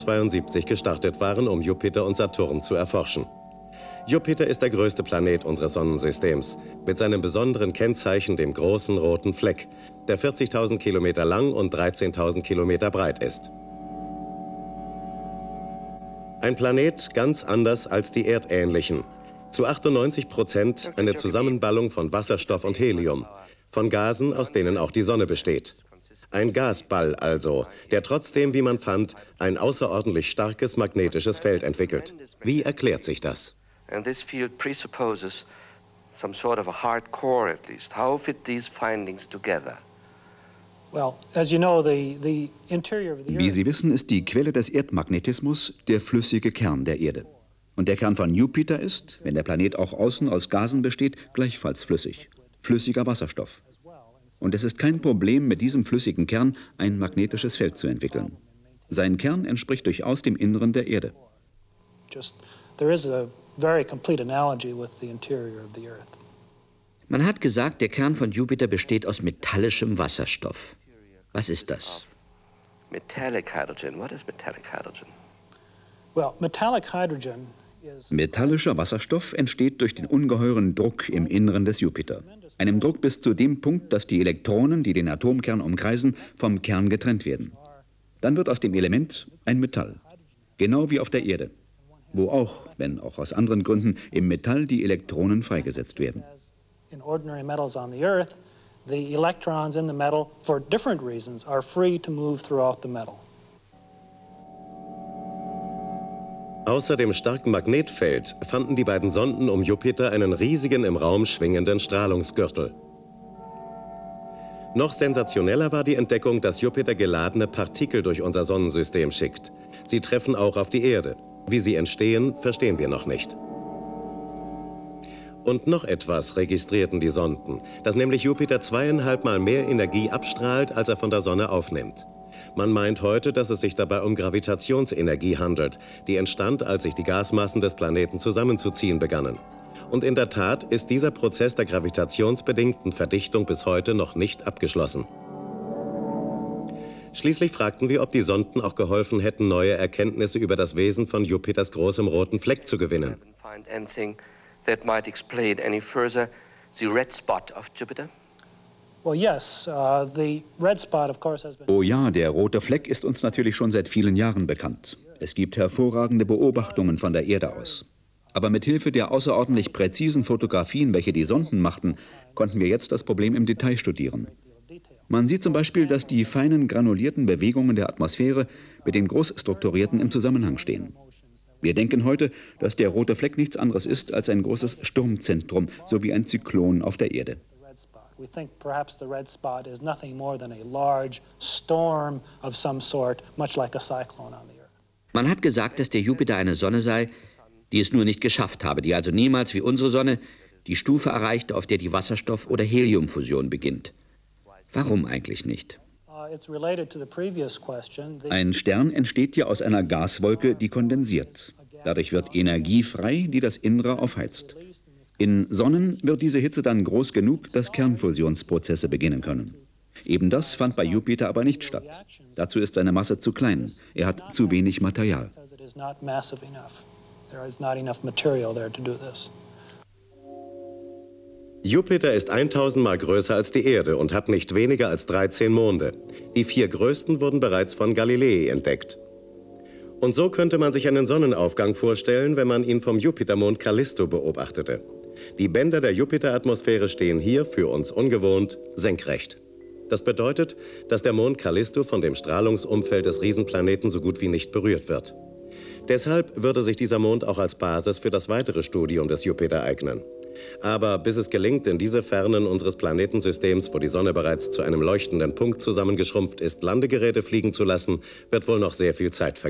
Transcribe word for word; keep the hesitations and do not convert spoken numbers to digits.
neunzehnhundertzweiundsiebzig gestartet waren, um Jupiter und Saturn zu erforschen. Jupiter ist der größte Planet unseres Sonnensystems, mit seinem besonderen Kennzeichen, dem großen roten Fleck, der vierzigtausend Kilometer lang und dreizehntausend Kilometer breit ist. Ein Planet ganz anders als die erdähnlichen. Zu achtundneunzig Prozent eine Zusammenballung von Wasserstoff und Helium, von Gasen, aus denen auch die Sonne besteht. Ein Gasball also, der trotzdem, wie man fand, ein außerordentlich starkes magnetisches Feld entwickelt. Wie erklärt sich das? And this field presupposes some sort of a hard core at least. How fit these findings together? Wie Sie wissen, ist die Quelle des Erdmagnetismus der flüssige Kern der Erde. Und der Kern von Jupiter ist, wenn der Planet auch außen aus Gasen besteht, gleichfalls flüssig. Flüssiger Wasserstoff. Und es ist kein Problem, mit diesem flüssigen Kern ein magnetisches Feld zu entwickeln. Sein Kern entspricht durchaus dem Inneren der Erde. Man hat gesagt, der Kern von Jupiter besteht aus metallischem Wasserstoff. Was ist das? Metallic hydrogen. What is metallic hydrogen? Well, metallic hydrogen is Metallischer Wasserstoff entsteht durch den ungeheuren Druck im Inneren des Jupiter. Einem Druck bis zu dem Punkt, dass die Elektronen, die den Atomkern umkreisen, vom Kern getrennt werden. Dann wird aus dem Element ein Metall. Genau wie auf der Erde, wo auch, wenn auch aus anderen Gründen, im Metall die Elektronen freigesetzt werden. in ordinary metals on the Earth, the electrons in the metal, for different reasons, are free to move throughout the metal. Außer dem starken Magnetfeld fanden die beiden Sonden um Jupiter einen riesigen im Raum schwingenden Strahlungsgürtel. Noch sensationeller war die Entdeckung, dass Jupiter geladene Partikel durch unser Sonnensystem schickt. Sie treffen auch auf die Erde. Wie sie entstehen, verstehen wir noch nicht. Und noch etwas registrierten die Sonden, dass nämlich Jupiter zweieinhalb Mal mehr Energie abstrahlt, als er von der Sonne aufnimmt. Man meint heute, dass es sich dabei um Gravitationsenergie handelt, die entstand, als sich die Gasmassen des Planeten zusammenzuziehen begannen. Und in der Tat ist dieser Prozess der gravitationsbedingten Verdichtung bis heute noch nicht abgeschlossen. Schließlich fragten wir, ob die Sonden auch geholfen hätten, neue Erkenntnisse über das Wesen von Jupiters großem roten Fleck zu gewinnen. That might explain any further the red spot of Jupiter? Well, yes, uh, the red spot, of course, has been. Oh ja, der rote Fleck ist uns natürlich schon seit vielen Jahren bekannt. Es gibt hervorragende Beobachtungen von der Erde aus. Aber mit Hilfe der außerordentlich präzisen Fotografien, welche die Sonden machten, konnten wir jetzt das Problem im Detail studieren. Man sieht zum Beispiel, dass die feinen granulierten Bewegungen der Atmosphäre mit den großstrukturierten im Zusammenhang stehen. Wir denken heute, dass der rote Fleck nichts anderes ist als ein großes Sturmzentrum, sowie ein Zyklon auf der Erde. We think perhaps the red spot is nothing more than a large storm of some sort, much like a cyclone on the Earth. Man hat gesagt, dass der Jupiter eine Sonne sei, die es nur nicht geschafft habe, die also niemals wie unsere Sonne die Stufe erreichte, auf der die Wasserstoff- oder Heliumfusion beginnt. Warum eigentlich nicht? Ein Stern entsteht ja aus einer Gaswolke, die kondensiert. Dadurch wird Energie frei, die das Innere aufheizt. In Sonnen wird diese Hitze dann groß genug, dass Kernfusionsprozesse beginnen können. Eben das fand bei Jupiter aber nicht statt. Dazu ist seine Masse zu klein. Er hat zu wenig Material. Jupiter ist tausendmal größer als die Erde und hat nicht weniger als dreizehn Monde. Die vier größten wurden bereits von Galilei entdeckt. Und so könnte man sich einen Sonnenaufgang vorstellen, wenn man ihn vom Jupitermond Callisto beobachtete. Die Bänder der Jupiteratmosphäre stehen hier, für uns ungewohnt, senkrecht. Das bedeutet, dass der Mond Callisto von dem Strahlungsumfeld des Riesenplaneten so gut wie nicht berührt wird. Deshalb würde sich dieser Mond auch als Basis für das weitere Studium des Jupiter eignen. Aber bis es gelingt, in diese Fernen unseres Planetensystems, wo die Sonne bereits zu einem leuchtenden Punkt zusammengeschrumpft ist, Landegeräte fliegen zu lassen, wird wohl noch sehr viel Zeit vergehen.